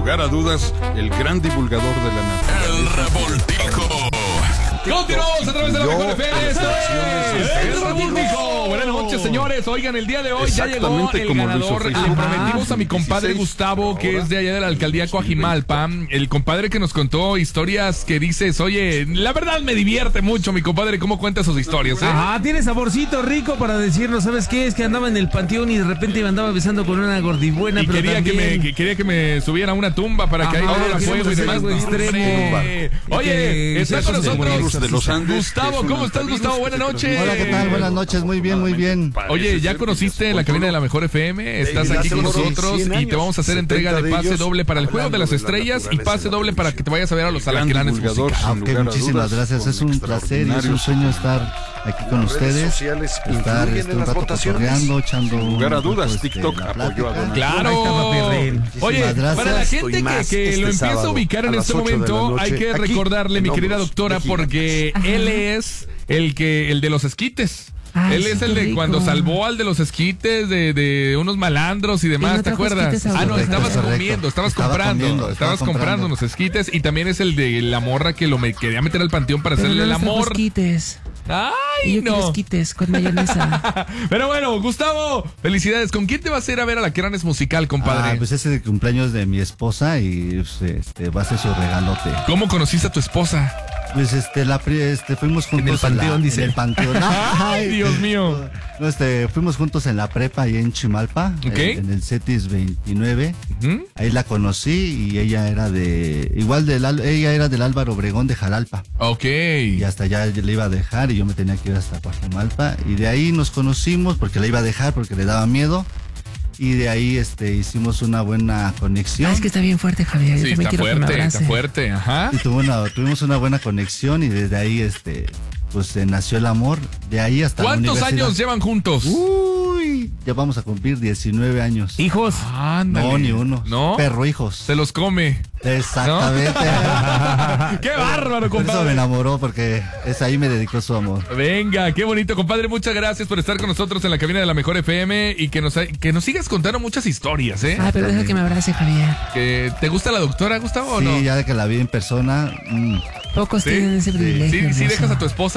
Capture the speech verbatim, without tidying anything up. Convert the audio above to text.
lugar a dudas, el gran divulgador de la naturaleza. El Revoltijo. Continuamos a través de la mejor F M. Esto es El Revoltijo. Buenas noches, señores. Oigan, el día de hoy ya llegó el como lo hizo ganador. Le Facebook. prometimos a mi compadre dieciséis, Gustavo, que ahora, es de allá de la alcaldía Coajimalpa. El compadre que nos contó historias que dices, oye, la verdad me divierte mucho, mi compadre, cómo cuenta sus historias, ¿eh? Ajá, tiene saborcito rico para decirnos, ¿sabes qué? Es que andaba en el panteón y de repente me andaba besando con una gordibuena, Y pero quería que, también... me, que quería que me subiera a una tumba para que ahí Ajá, valiera queremos fuego y hacer demás. algo Hombre. extremo. Oye, Que está sea con como nosotros virus de los Andes, Gustavo. que es un ¿Cómo estás, antivirus Gustavo? que Buenas se noches. conoce. Hola, ¿qué tal? Buenas noches, muy bien, muy bien. Oye, ya conociste la cabina de la mejor F M, estás aquí con nosotros y te vamos a hacer entrega de pase doble para el Juego de las Estrellas y pase doble para que te vayas a ver a los alacranes musicales. Ah, ok, muchísimas gracias, es un placer y es un sueño estar aquí con ustedes, estar este, un rato cotorreando, echando un Lugar a rato, dudas, este, TikTok la apoyó a plática. Don Claro. Ahí está, papirrín. Oye, Muchísimas para la gracias. gente que, más que este lo empieza a sábado ubicar en a las este ocho de la momento, noche, hay que aquí, recordarle, mi en querida Hombros doctora, de porque Ajá. él es el que el de los esquites. Ay, Él sí, es el qué de rico. cuando salvó al de los esquites de, de unos malandros y demás, no ¿te trajo acuerdas? esquites a Ah, no, Correcto, estabas correcto. comiendo, estabas Estaba comprando, comiendo, estabas estaba comprando comprando. unos esquites y también es el de la morra que lo me quería meter al panteón para Pero hacerle no el los trajo amor. esquites. Y Ay, yo quiero no. esquites con mayonesa. Pero bueno, Gustavo, felicidades. ¿Con quién te vas a ir a ver a la Cranes Musical, compadre? Ah, pues ese es el cumpleaños de mi esposa y pues, este, va a ser su regalote. ¿Cómo conociste a tu esposa? Pues este, la, pri- este fuimos juntos el panteón, la- dice. En el panteón. Ay, Dios mío. No, este, fuimos juntos en la prepa ahí en Chimalpa, Ok. en, en el CETIS veintinueve. ¿Mm? Ahí la conocí y ella era de, igual del, Al- ella era del Álvaro Obregón de Jalalpa. Ok. Y hasta allá le iba a dejar y yo me tenía que ir hasta Coajimalpa. Y de ahí nos conocimos porque la iba a dejar porque le daba miedo. Y de ahí este, hicimos una buena conexión. Ah, es que está bien fuerte, Javier. Yo Sí, también está quiero que me fuerte, abrace. está fuerte, ajá. Y tuvo una, tuvimos una buena conexión y desde ahí este, pues eh, nació el amor. De ahí hasta la ¿Cuántos universidad. años llevan juntos? Uy, ya vamos a cumplir diecinueve años. Hijos. Ándale. No, ni uno. ¿No? Perro hijos. Se los come. Exactamente. ¡Qué bárbaro, Por eso me compadre! enamoró porque es ahí me dedicó su amor. Venga, qué bonito, compadre. Muchas gracias por estar con nosotros en la cabina de la Mejor F M y que nos, que nos sigas contando muchas historias, ¿eh? Ah, pero deja que me abrace, Javier. Que, ¿te gusta la doctora, Gustavo, o Sí, no? ya de que la vi en persona. mm, Pocos ¿Sí? tienen ese Sí. privilegio. Sí, sí, hermoso. dejas a tu esposa